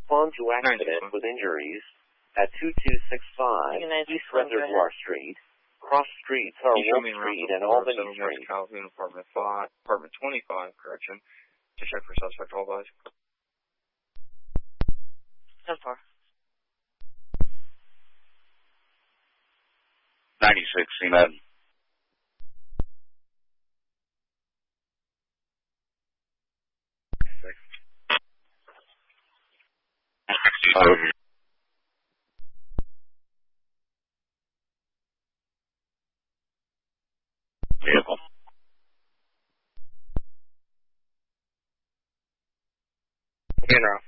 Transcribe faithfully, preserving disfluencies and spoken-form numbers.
respond to accident with injuries at two two six five East Reservoir Street. Cross streets are Wolf Street and Albany Street. Calhoun, apartment five, apartment twenty-five, correction, to check for suspect. All guys. ten four. ninety-six, C M E D. Um, vehicle. In route.